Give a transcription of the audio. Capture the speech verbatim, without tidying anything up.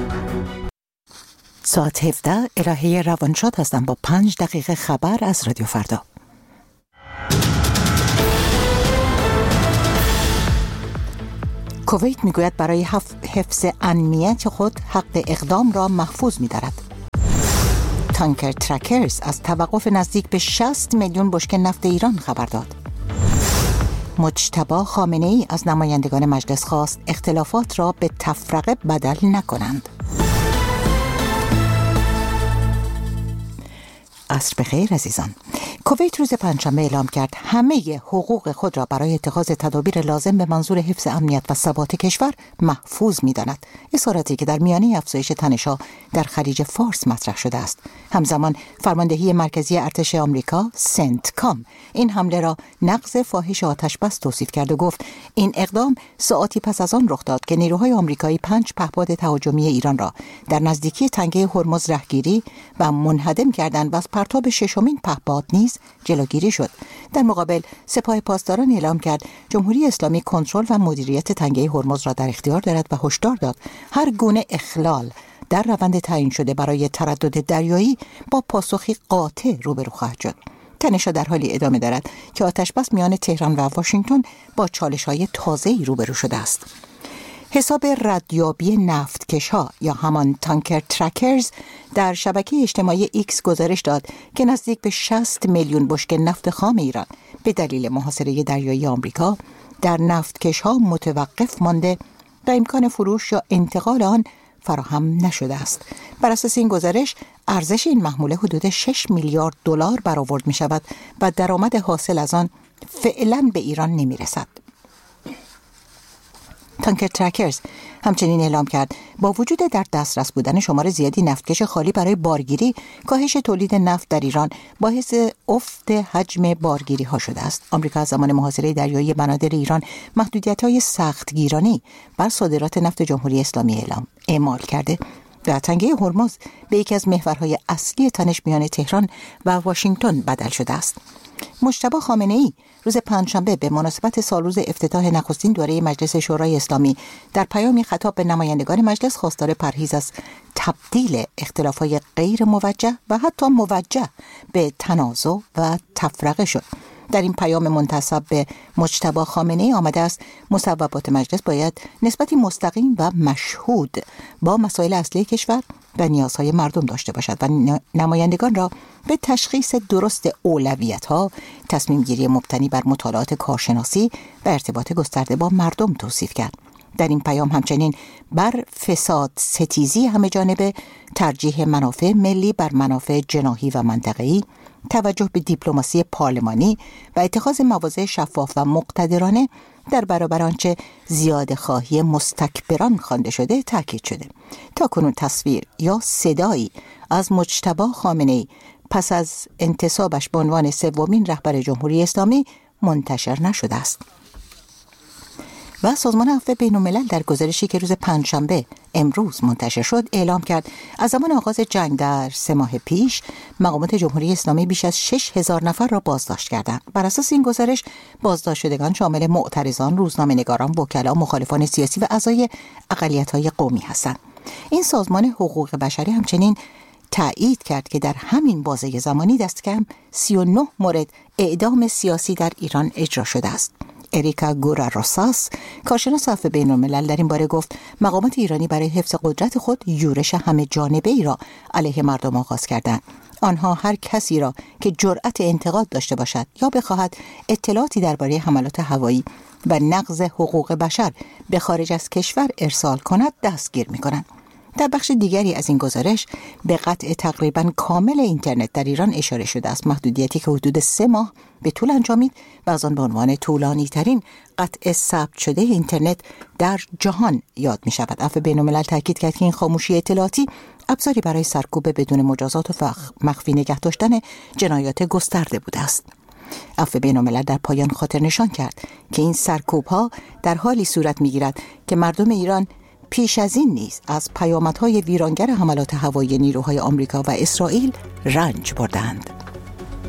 ساعت هفده الهه روانشاد هستم با پنج دقیقه خبر از رادیو فردا. کویت میگوید برای حفظ امنیت خود حق اقدام را محفوظ می‌دارد. تانکر ترکرز از توقف نزدیک به شصت میلیون بشکه نفت ایران خبر داد. مجتبی خامنه‌ای از نمایندگان مجلس خواست اختلافات را به تفرقه بدل نکنند. عصر بخیر عزیزان. کویت روز پنجشنبه اعلام کرد همه حقوق خود را برای اتخاذ تدابیر لازم به منظور حفظ امنیت و ثبات کشور محفوظ می‌داند. اظهاراتی که در میانه افزایش تنش‌ها در خلیج فارس مطرح شده است. همزمان فرماندهی مرکزی ارتش آمریکا سنتکام این حمله را نقض فاحش آتش بس توصیف کرد و گفت این اقدام ساعتی پس از آن رخ داد که نیروهای آمریکایی پنج پهپاد تهاجمی ایران را در نزدیکی تنگه هرمز رهگیری و منهدم کردند و از پرتاب ششمین پهپاد نیز جلوگیری شد. در مقابل سپاه پاسداران اعلام کرد جمهوری اسلامی کنترل و مدیریت تنگه هرمز را در اختیار دارد و هشدار داد هر گونه اخلال در روند تعیین شده برای تردد دریایی با پاسخی قاطع روبرو خواهد شد. تنش‌ها در حالی ادامه دارد که آتش‌بس میان تهران و واشنگتن با چالش‌های تازه‌ای روبرو شده است. حساب ردیابی نفتکش‌ها یا همان تانکر ترکرز در شبکه اجتماعی ایکس گزارش داد که نزدیک به شصت میلیون بشکه نفت خام ایران به دلیل محاصره دریایی آمریکا در نفتکش‌ها متوقف مانده و امکان فروش یا انتقال آن فراهم نشده است. بر اساس این گزارش ارزش این محموله حدود شش میلیارد دلار برآورد می شود و درآمد حاصل از آن فعلا به ایران نمی رسد. تانکر ترکرز همچنین اعلام کرد با وجود در دسترس بودن شمار زیادی نفتکش خالی برای بارگیری، کاهش تولید نفت در ایران باعث افت حجم بارگیری ها شده است. آمریکا از زمان محاصره دریایی بنادر ایران محدودیت‌های سختگیرانه بر صادرات نفت جمهوری اسلامی اعلام اعمال کرده و تنگه هرمز به یکی از محورهای اصلی تنش میان تهران و واشنگتن بدل شده است. مجتبی خامنه‌ای روز پنجشنبه به مناسبت سالروز افتتاح نخستین دوره مجلس شورای اسلامی در پیامی خطاب به نمایندگان مجلس خواستار پرهیز از تبدیل اختلافات غیر موجه و حتی موجه به تنازع و تفرقه شد. در این پیام منتسب به مجتبی خامنه‌ای آمده است مصوبات مجلس باید نسبتی مستقیم و مشهود با مسائل اصلی کشور و نیازهای مردم داشته باشد و نمایندگان را به تشخیص درست اولویت‌ها، تصمیم گیری مبتنی بر مطالعات کارشناسی و ارتباط گسترده با مردم توصیف کرد. در این پیام همچنین بر فساد ستیزی همه جانبه، ترجیح منافع ملی بر منافع جناحی و منطقه‌ای، توجه به دیپلماسی پارلمانی و اتخاذ مواضع شفاف و مقتدرانه در برابر آنچه زیاده خواهی مستکبران خوانده شده تاکید شده. تا کنون تصویر یا صدایی از مجتبی خامنه‌ای پس از انتصابش به عنوان سومین رهبر جمهوری اسلامی منتشر نشده است. و سازمان عفو بین‌الملل در گزارشی که روز پنجشنبه امروز منتشر شد اعلام کرد از زمان آغاز جنگ در سه ماه پیش مقامات جمهوری اسلامی بیش از شش هزار نفر را بازداشت کردند. بر اساس این گزارش بازداشت شدگان شامل معترضان، روزنامه‌نگاران، وکلا، مخالفان سیاسی و اعضای اقلیت‌های قومی هستند. این سازمان حقوق بشری همچنین تأیید کرد که در همین بازه زمانی دست کم سی و نه مورد اعدام سیاسی در ایران اجرا شده است. اریکا گوراروساس کارشناس عفو بین‌الملل در این باره گفت مقامات ایرانی برای حفظ قدرت خود یورش همه جانبه ای را علیه مردم آغاز کردند. آنها هر کسی را که جرأت انتقاد داشته باشد یا بخواهد اطلاعاتی درباره حملات هوایی و نقض حقوق بشر به خارج از کشور ارسال کند دستگیر می‌کنند. در بخش دیگری از این گزارش به قطع تقریباً کامل اینترنت در ایران اشاره شده است، محدودیتی که حدود سه ماه به طول انجامید و از آن به عنوان طولانی ترین قطع ثبت شده اینترنت در جهان یاد می شود. عفو بین‌الملل تاکید کرد که این خاموشی اطلاعاتی ابزاری برای سرکوب بدون مجازات و مخفی نگه داشتن جنایات گسترده بوده است. عفو بین‌الملل در پایان خاطر نشان کرد که این سرکوب‌ها در حالی صورت می‌گیرد که مردم ایران پیش از این نیز از پیامدهای ویرانگر حملات هوایی نیروهای آمریکا و اسرائیل رنج بردند.